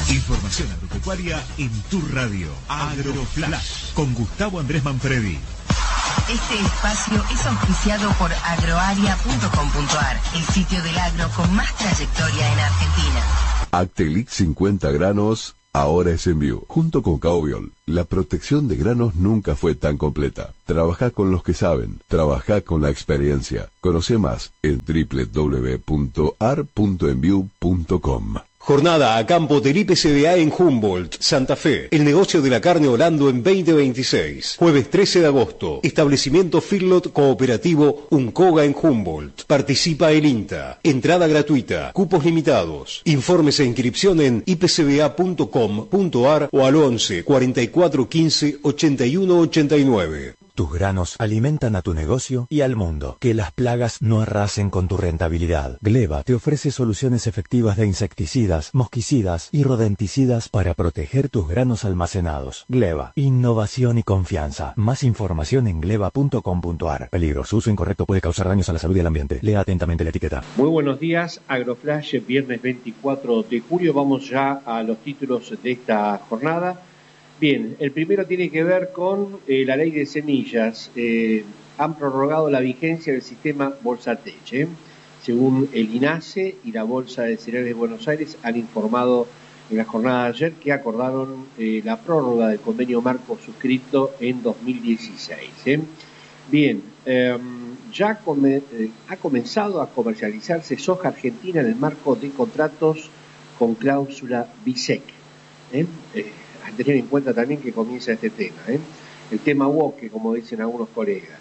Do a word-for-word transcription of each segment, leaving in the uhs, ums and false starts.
Información agropecuaria en tu radio. AgroFlash. Con Gustavo Andrés Manfredi. Este espacio es auspiciado por agroaria punto com punto ar, el sitio del agro con más trayectoria en Argentina. Actelix cincuenta granos, ahora es Enview. Junto con Caubiol, la protección de granos nunca fue tan completa. Trabajá con los que saben, trabajá con la experiencia. Conoce más en doble u doble u doble u punto ar punto enview punto com. Jornada a campo del I P C B A en Humboldt, Santa Fe. El negocio de la carne Orlando en veinte veintiséis. Jueves trece de agosto. Establecimiento Feedlot Cooperativo Uncoga en Humboldt. Participa el INTA. Entrada gratuita. Cupos limitados. Informes e inscripción en i p c b a punto com punto ar o al once, cuarenta y cuatro, quince, ochenta y uno, ochenta y nueve. Tus granos alimentan a tu negocio y al mundo. Que las plagas no arrasen con tu rentabilidad. Gleba te ofrece soluciones efectivas de insecticidas, mosquicidas y rodenticidas para proteger tus granos almacenados. Gleba, innovación y confianza. Más información en gleba punto com punto ar. Peligro, su uso incorrecto puede causar daños a la salud y al ambiente. Lea atentamente la etiqueta. Muy buenos días, AgroFlash, viernes veinticuatro de julio. Vamos ya a los títulos de esta jornada. Bien, el primero tiene que ver con eh, la ley de semillas. Eh, han prorrogado la vigencia del sistema Bolsatech. ¿eh? Según el INASE y la Bolsa de Cereales de Buenos Aires han informado en la jornada de ayer que acordaron eh, la prórroga del convenio marco suscrito en dos mil dieciséis. ¿eh? Bien, eh, ya come, eh, ha comenzado a comercializarse soja argentina en el marco de contratos con cláusula BISEC. ¿eh? Eh, a tener en cuenta también que comienza este tema, ¿eh? el tema woke, como dicen algunos colegas.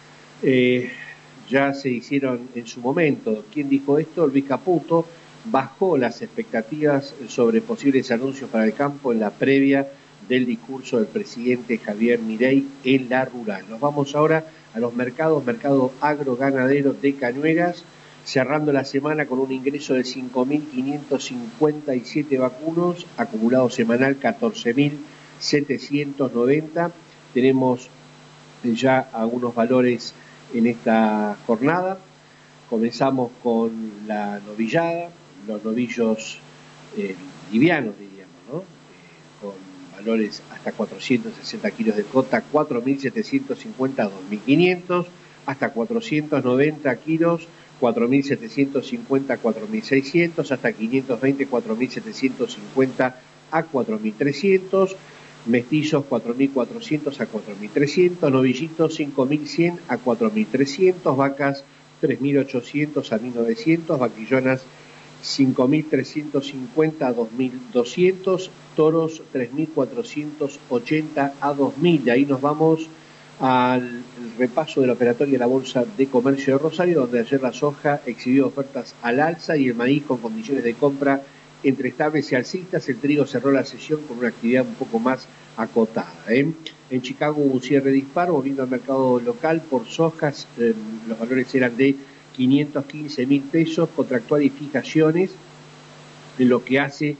Eh, ya se hicieron en su momento. ¿Quién dijo esto? Luis Caputo bajó las expectativas sobre posibles anuncios para el campo en la previa del discurso del presidente Javier Milei en la rural. Nos vamos ahora a los mercados, mercado agroganadero de Cañuelas, cerrando la semana con un ingreso de cinco mil quinientos cincuenta y siete vacunos, acumulado semanal catorce mil setecientos noventa. Tenemos ya algunos valores en esta jornada. Comenzamos con la novillada, los novillos eh, livianos, diríamos, ¿no? Eh, con valores hasta cuatrocientos sesenta kilos de cota, cuatro mil setecientos cincuenta a dos mil quinientos, hasta cuatrocientos noventa kilos, cuatro mil setecientos cincuenta a cuatro mil seiscientos, hasta quinientos veinte, cuatro mil setecientos cincuenta a cuatro mil trescientos, mestizos cuatro mil cuatrocientos a cuatro mil trescientos, novillitos cinco mil cien a cuatro mil trescientos, vacas tres mil ochocientos a mil novecientos, vaquillonas cinco mil trescientos cincuenta a dos mil doscientos, toros tres mil cuatrocientos ochenta a dos mil. De ahí nos vamos al repaso de la operatoria de la Bolsa de Comercio de Rosario, donde ayer la soja exhibió ofertas al alza y el maíz con condiciones de compra entre estables y alcistas. El trigo cerró la sesión con una actividad un poco más acotada. ¿eh? En Chicago hubo un cierre disparo, volviendo al mercado local por sojas, eh, los valores eran de quinientos quince mil pesos, contractual y fijaciones, en lo que hace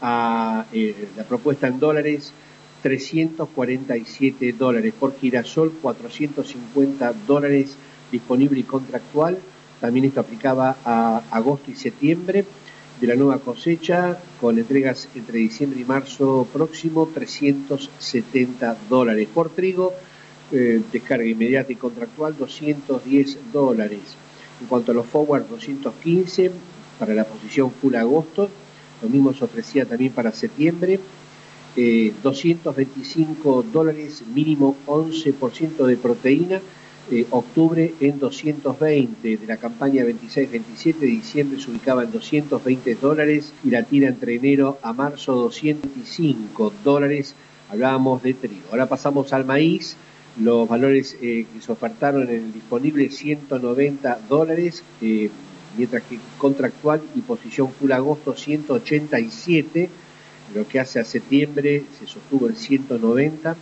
a eh, la propuesta en dólares, trescientos cuarenta y siete dólares por girasol, cuatrocientos cincuenta dólares disponible y contractual. También esto aplicaba a agosto y septiembre de la nueva cosecha, con entregas entre diciembre y marzo próximo, trescientos setenta dólares por trigo, eh, descarga inmediata y contractual, doscientos diez dólares. En cuanto a los forward, doscientos quince para la posición full agosto, lo mismo se ofrecía también para septiembre. Eh, doscientos veinticinco dólares, mínimo once por ciento de proteína, eh, octubre en doscientos veinte, de la campaña veintiséis veintisiete, diciembre se ubicaba en doscientos veinte dólares y la tira entre enero a marzo doscientos veinticinco dólares, hablábamos de trigo. Ahora pasamos al maíz, los valores eh, que se ofertaron en el disponible ciento noventa dólares, eh, mientras que contractual y posición full agosto ciento ochenta y siete. Lo que hace a septiembre se sostuvo en ciento noventa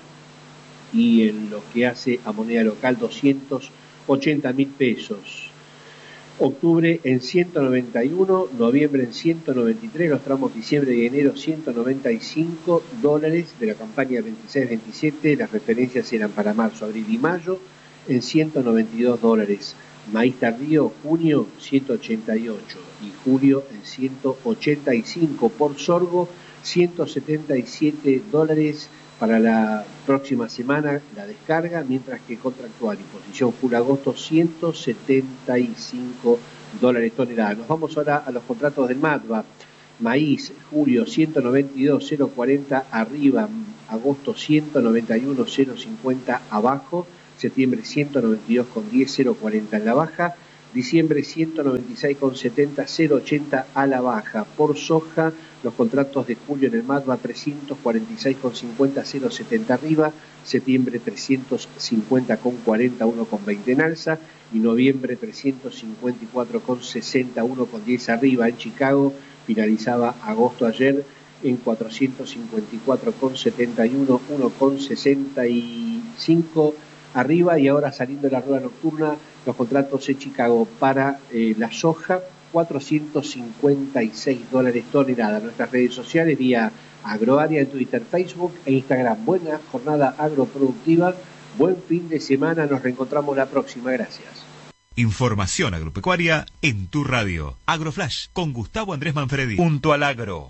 y en lo que hace a moneda local doscientos ochenta mil pesos. Octubre en ciento noventa y uno, noviembre en ciento noventa y tres, los tramos diciembre y enero ciento noventa y cinco dólares de la campaña veintiséis veintisiete, las referencias eran para marzo, abril y mayo en ciento noventa y dos dólares. Maíz tardío, junio ciento ochenta y ocho y julio en ciento ochenta y cinco. Por sorgo, ciento setenta y siete dólares para la próxima semana la descarga, mientras que contractual y posición full agosto ciento setenta y cinco dólares tonelada. Nos vamos ahora a los contratos del MATBA. Maíz, julio ciento noventa y dos cero cuarenta arriba, agosto ciento noventa y uno cero cincuenta abajo, septiembre ciento noventa y dos diez cero cuarenta en la baja, diciembre ciento noventa y seis setenta cero ochenta a la baja. Por soja, los contratos de julio en el MATBA trescientos cuarenta y seis cincuenta cero setenta arriba, septiembre trescientos cincuenta cuarenta uno veinte en alza y noviembre trescientos cincuenta y cuatro sesenta uno diez arriba. En Chicago finalizaba agosto ayer en cuatrocientos cincuenta y cuatro setenta y uno uno sesenta y cinco arriba, y ahora saliendo de la rueda nocturna los contratos en Chicago para eh, la soja cuatrocientos cincuenta y seis dólares tonelada. Nuestras redes sociales vía Agroaria en Twitter, Facebook e Instagram. Buena jornada agroproductiva, buen fin de semana, nos reencontramos la próxima, gracias. Información agropecuaria en tu radio. Agroflash con Gustavo Andrés Manfredi. Junto al agro.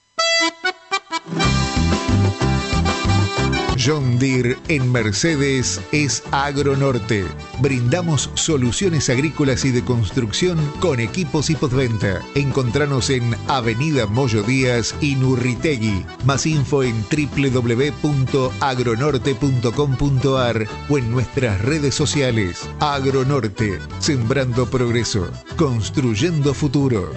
John Deere en Mercedes es Agronorte. Brindamos soluciones agrícolas y de construcción con equipos y postventa. Encontranos en Avenida Moyo Díaz y Nurritegui. Más info en doble u doble u doble u punto agronorte punto com punto a r o en nuestras redes sociales. Agronorte, sembrando progreso, construyendo futuro.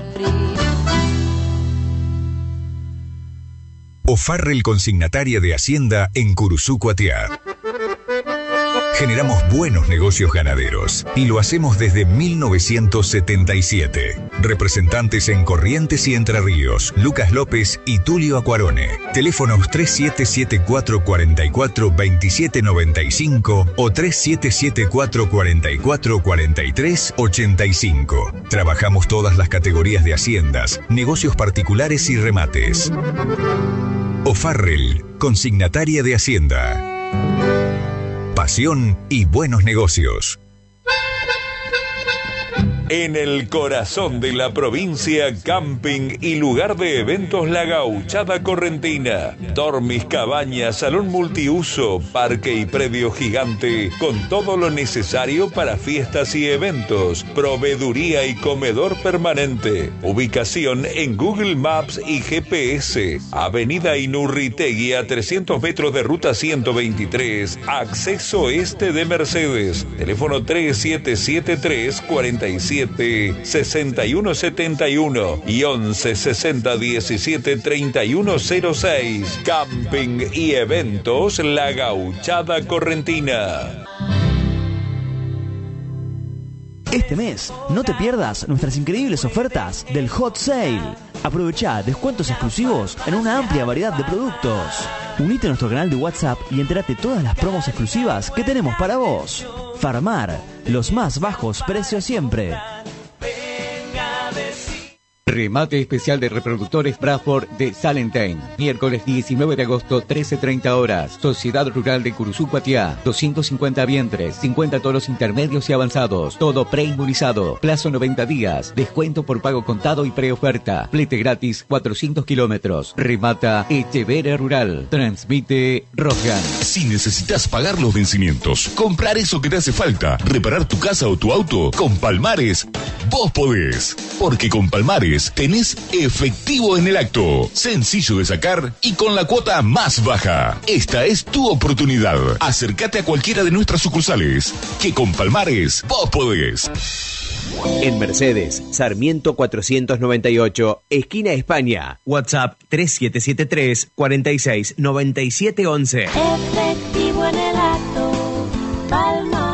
O'Farrell Consignataria de Hacienda en Curuzú, Cuatiá. Generamos buenos negocios ganaderos y lo hacemos desde mil novecientos setenta y siete. Representantes en Corrientes y Entre Ríos, Lucas López y Tulio Acuarone. Teléfonos tres siete siete cuatro cuatro cuatro dos siete nueve cinco o tres siete siete cuatro cuatro cuatro cuatro tres ocho cinco. Trabajamos todas las categorías de haciendas, negocios particulares y remates. O'Farrell, Consignataria de Hacienda. Pasión y buenos negocios. En el corazón de la provincia, camping y lugar de eventos La Gauchada Correntina. Dormis, cabañas, salón multiuso, parque y predio gigante con todo lo necesario para fiestas y eventos. Proveeduría y comedor permanente. Ubicación en Google Maps y G P S. Avenida Inurritegui a trescientos metros de ruta ciento veintitrés. Acceso este de Mercedes. Teléfono tres siete siete tres cuatro siete sesenta y uno setenta y uno y once sesenta diecisiete treinta y uno cero seis. Camping y eventos La Gauchada Correntina. Este mes, no te pierdas nuestras increíbles ofertas del Hot Sale. Aprovechá descuentos exclusivos en una amplia variedad de productos. Unite a nuestro canal de WhatsApp y entérate todas las promos exclusivas que tenemos para vos. Farmar, los más bajos precios siempre. Remate especial de reproductores Bradford de Salentine. Miércoles diecinueve de agosto, trece treinta horas. Sociedad Rural de Curuzú, Cuatiá. doscientos cincuenta vientres, cincuenta toros intermedios y avanzados. Todo preinmunizado. Plazo noventa días. Descuento por pago contado y preoferta. Flete gratis cuatrocientos kilómetros. Remata Echevere Rural. Transmite Rojan. Si necesitas pagar los vencimientos, comprar eso que te hace falta, reparar tu casa o tu auto, con Palmares, vos podés. Porque con Palmares tenés efectivo en el acto, sencillo de sacar y con la cuota más baja. Esta es tu oportunidad. Acércate a cualquiera de nuestras sucursales, que con Palmares vos podés. En Mercedes, Sarmiento cuatrocientos noventa y ocho, esquina España. WhatsApp tres siete siete tres cuatro seis nueve siete once. Efectivo en el acto, Palmares.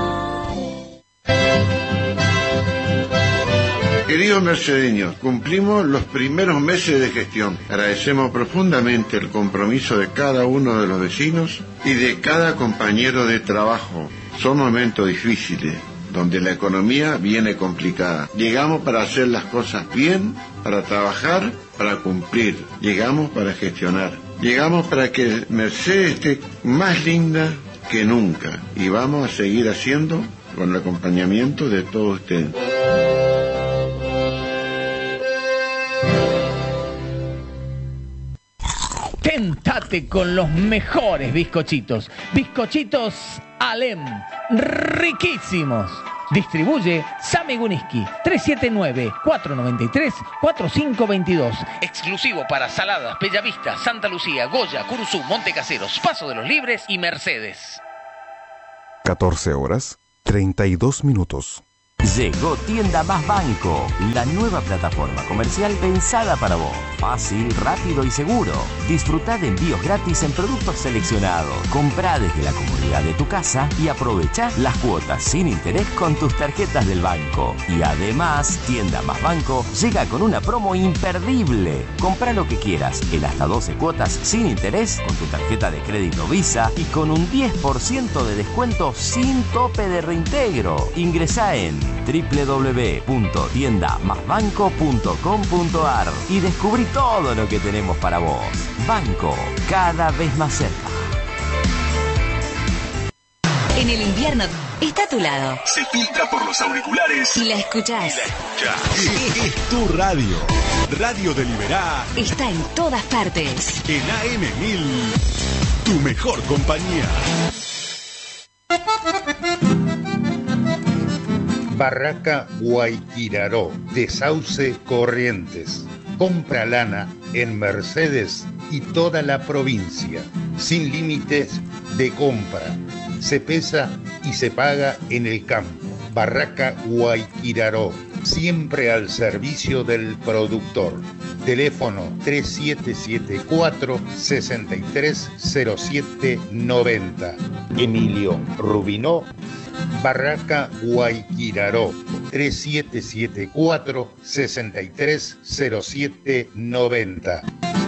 Queridos mercedeños, cumplimos los primeros meses de gestión. Agradecemos profundamente el compromiso de cada uno de los vecinos y de cada compañero de trabajo. Son momentos difíciles, donde la economía viene complicada. Llegamos para hacer las cosas bien, para trabajar, para cumplir. Llegamos para gestionar. Llegamos para que Mercedes esté más linda que nunca. Y vamos a seguir haciendo con el acompañamiento de todos ustedes. Tentate con los mejores bizcochitos. Bizcochitos Alem, riquísimos. Distribuye Sami Guniski, tres siete nueve, cuatro nueve tres, cuatro cinco dos dos. Exclusivo para Saladas, Bellavista, Santa Lucía, Goya, Curuzú, Montecaseros, Paso de los Libres y Mercedes. catorce horas, treinta y dos minutos. Llegó Tienda Más Banco, la nueva plataforma comercial pensada para vos. Fácil, rápido y seguro. Disfrutá de envíos gratis en productos seleccionados. Comprá desde la comodidad de tu casa y aprovechá las cuotas sin interés con tus tarjetas del banco. Y además, Tienda Más Banco llega con una promo imperdible. Comprá lo que quieras en hasta doce cuotas sin interés con tu tarjeta de crédito Visa y con un diez por ciento de descuento sin tope de reintegro. Ingresá en doble u doble u doble u punto tienda más banco punto com punto a r y descubrí todo lo que tenemos para vos. Banco, cada vez más cerca. En el invierno está a tu lado. Se filtra por los auriculares Y la escuchás. y la escuchás. Es, es tu radio. Radio de Liberá. Está en todas partes. En A M mil. Tu mejor compañía. Barraca Guayquiraró, de Sauce Corrientes. Compra lana en Mercedes y toda la provincia, sin límites de compra. Se pesa y se paga en el campo. Barraca Guayquiraró, siempre al servicio del productor. Teléfono tres siete siete cuatro, seis tres cero siete nueve cero. Emilio Rubinó, Barraca Guayquiraró, tres siete siete cuatro, seis tres cero siete nueve cero.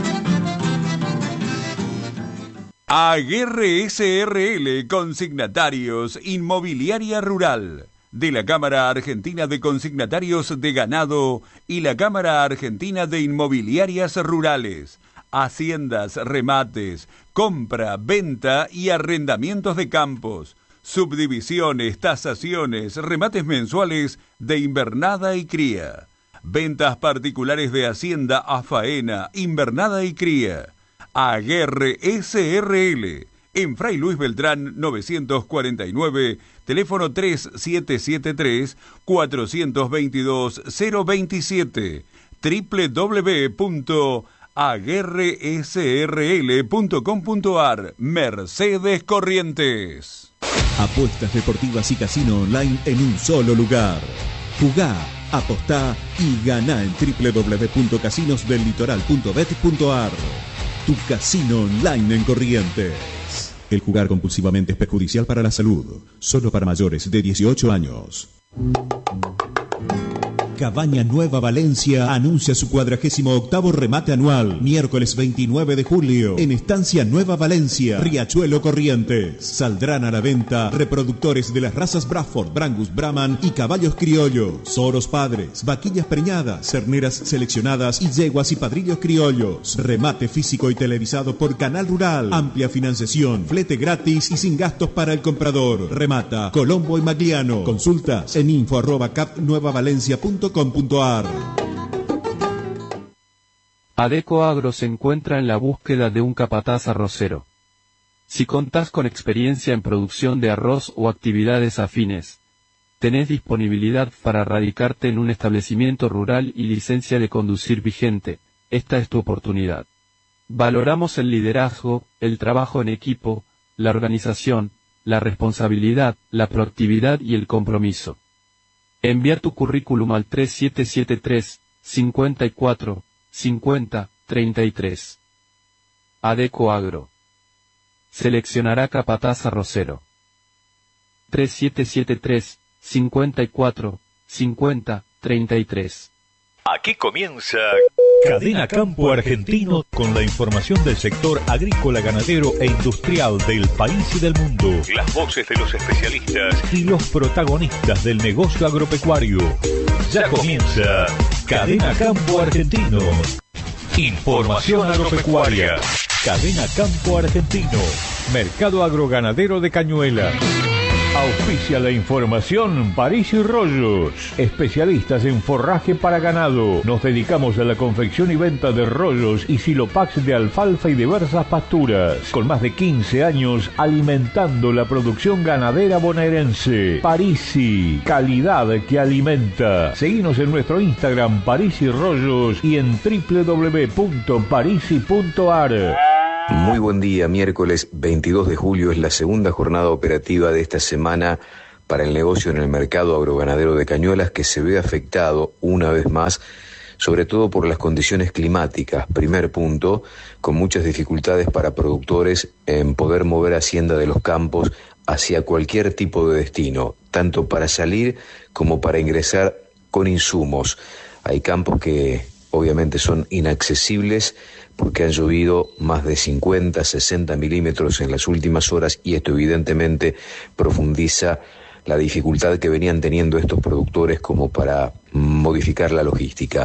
Aguerre S R L Consignatarios Inmobiliaria Rural, de la Cámara Argentina de Consignatarios de Ganado y la Cámara Argentina de Inmobiliarias Rurales, haciendas, remates, compra, venta y arrendamientos de campos, subdivisiones, tasaciones, remates mensuales de invernada y cría, ventas particulares de hacienda a faena, invernada y cría. Aguerre S R L, en Fray Luis Beltrán novecientos cuarenta y nueve, teléfono tres siete siete tres, cuatro dos dos, cero dos siete, doble u doble u doble u punto aguerre s r l punto com punto a r. Mercedes Corrientes. Apuestas deportivas y casino online en un solo lugar. Jugá, apostá y ganá en doble u doble u doble u punto casinos del litoral punto bet punto a r. Tu casino online en Corrientes. El jugar compulsivamente es perjudicial para la salud. Solo para mayores de dieciocho años. Cabaña Nueva Valencia anuncia su cuadragésimo octavo remate anual, miércoles veintinueve de julio, en Estancia Nueva Valencia, Riachuelo Corrientes. Saldrán a la venta reproductores de las razas Bradford, Brangus, Brahman y caballos criollos, oros padres, vaquillas preñadas, cerneras seleccionadas y yeguas y padrillos criollos. Remate físico y televisado por Canal Rural. Amplia financiación, flete gratis y sin gastos para el comprador. Remata Colombo y Magliano. Consultas en info arroba cap nueva valencia punto com punto a r. Adeco Agro se encuentra en la búsqueda de un capataz arrocero. Si contás con experiencia en producción de arroz o actividades afines, tenés disponibilidad para radicarte en un establecimiento rural y licencia de conducir vigente, esta es tu oportunidad. Valoramos el liderazgo, el trabajo en equipo, la organización, la responsabilidad, la proactividad y el compromiso. Enviar tu currículum al tres siete siete tres, cincuenta y cuatro, cincuenta, treinta y tres. Adeco Agro. Seleccionará capataz arrocero. tres siete siete tres, cincuenta y cuatro, cincuenta, treinta y tres. Aquí comienza Cadena Campo Argentino con la información del sector agrícola, ganadero e industrial del país y del mundo. Las voces de los especialistas y los protagonistas del negocio agropecuario. Ya comienza Cadena Campo Argentino. Información agropecuaria. Cadena Campo Argentino. Mercado agroganadero de Cañuelas. Auspicia la información París y Rollos, especialistas en forraje para ganado. Nos dedicamos a la confección y venta de rollos y silopax de alfalfa y diversas pasturas. Con más de quince años alimentando la producción ganadera bonaerense. Parisi, calidad que alimenta. Seguinos en nuestro Instagram París y Rollos y en doble u doble u doble u punto parisi punto a r. Muy buen día, miércoles veintidós de julio es la segunda jornada operativa de esta semana para el negocio en el mercado agroganadero de Cañuelas, que se ve afectado una vez más, sobre todo por las condiciones climáticas. Primer punto, con muchas dificultades para productores en poder mover hacienda de los campos hacia cualquier tipo de destino, tanto para salir como para ingresar con insumos. Hay campos que obviamente son inaccesibles porque han llovido más de cincuenta, sesenta milímetros en las últimas horas y esto evidentemente profundiza la dificultad que venían teniendo estos productores como para modificar la logística.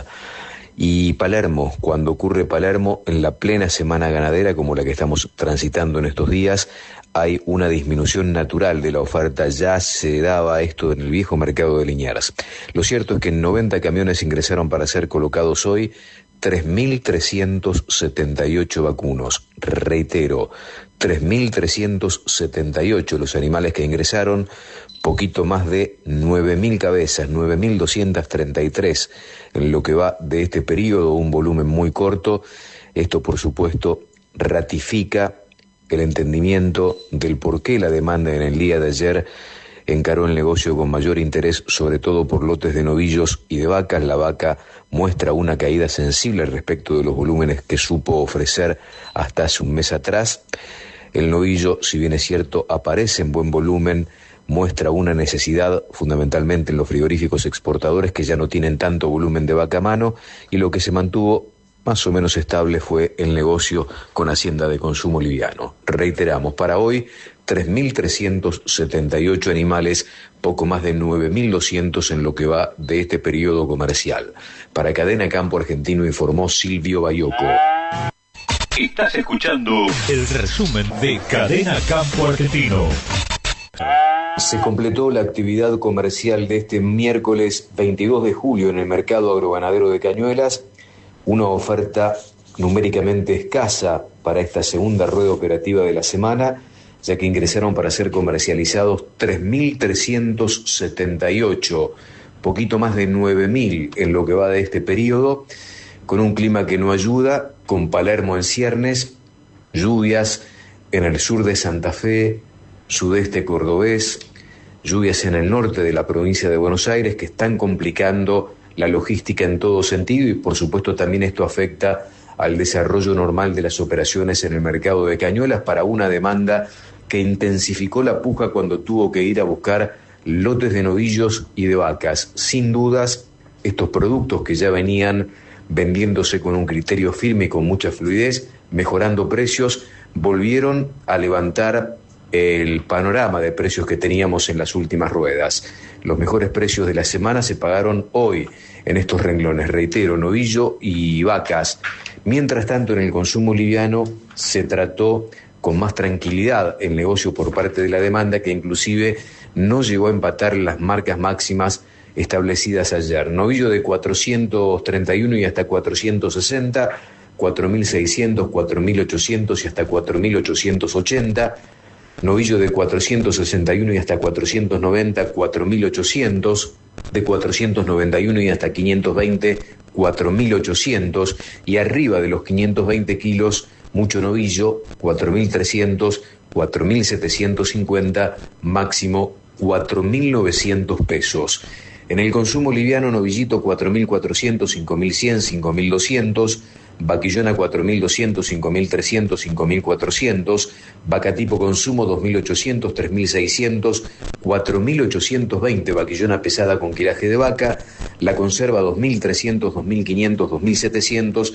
Y Palermo, cuando ocurre Palermo, en la plena semana ganadera como la que estamos transitando en estos días, hay una disminución natural de la oferta. Ya se daba esto en el viejo mercado de Liniers. Lo cierto es que noventa camiones ingresaron para ser colocados hoy, tres mil trescientos setenta y ocho vacunos. Reitero, tres mil trescientos setenta y ocho los animales que ingresaron, poquito más de nueve mil cabezas, nueve mil doscientos treinta y tres en lo que va de este periodo, un volumen muy corto. Esto, por supuesto, ratifica el entendimiento del por qué la demanda en el día de ayer encaró el negocio con mayor interés, sobre todo por lotes de novillos y de vacas. La vaca muestra una caída sensible respecto de los volúmenes que supo ofrecer hasta hace un mes atrás. El novillo, si bien es cierto, aparece en buen volumen, muestra una necesidad fundamentalmente en los frigoríficos exportadores que ya no tienen tanto volumen de vaca a mano, y lo que se mantuvo más o menos estable fue el negocio con hacienda de consumo liviano. Reiteramos, para hoy, tres mil trescientos setenta y ocho animales, poco más de nueve mil doscientos en lo que va de este periodo comercial. Para Cadena Campo Argentino informó Silvio Bayoco. Estás escuchando el resumen de Cadena Campo Argentino. Se completó la actividad comercial de este miércoles veintidós de julio en el mercado agroganadero de Cañuelas. Una oferta numéricamente escasa para esta segunda rueda operativa de la semana, ya que ingresaron para ser comercializados tres mil trescientos setenta y ocho, poquito más de nueve mil en lo que va de este periodo, con un clima que no ayuda, con Palermo en ciernes, lluvias en el sur de Santa Fe, sudeste cordobés, lluvias en el norte de la provincia de Buenos Aires que están complicando la logística en todo sentido, y por supuesto también esto afecta al desarrollo normal de las operaciones en el mercado de Cañuelas para una demanda que intensificó la puja cuando tuvo que ir a buscar lotes de novillos y de vacas. Sin dudas, estos productos que ya venían vendiéndose con un criterio firme y con mucha fluidez, mejorando precios, volvieron a levantar el panorama de precios que teníamos en las últimas ruedas. Los mejores precios de la semana se pagaron hoy en estos renglones, reitero, novillo y vacas. Mientras tanto, en el consumo liviano se trató con más tranquilidad el negocio por parte de la demanda, que inclusive no llegó a empatar las marcas máximas establecidas ayer. Novillo de cuatrocientos treinta y uno y hasta cuatrocientos sesenta, cuatro mil seiscientos, cuatro mil ochocientos y hasta cuatro mil ochocientos ochenta. Novillo de cuatrocientos sesenta y uno y hasta cuatrocientos noventa, cuatro mil ochocientos, de cuatrocientos noventa y uno y hasta quinientos veinte, cuatro mil ochocientos, y arriba de los quinientos veinte kilos, mucho novillo, cuatro mil trescientos, cuatro mil setecientos cincuenta, máximo cuatro mil novecientos pesos. En el consumo liviano, novillito cuatro mil cuatrocientos, cinco mil cien, cinco mil doscientos, vaquillona cuatro mil doscientos, cinco mil trescientos, cinco mil cuatrocientos, vaca tipo consumo dos mil ochocientos, tres mil seiscientos, cuatro mil ochocientos veinte, vaquillona pesada con quiraje de vaca, la conserva dos mil trescientos, dos mil quinientos, dos mil setecientos,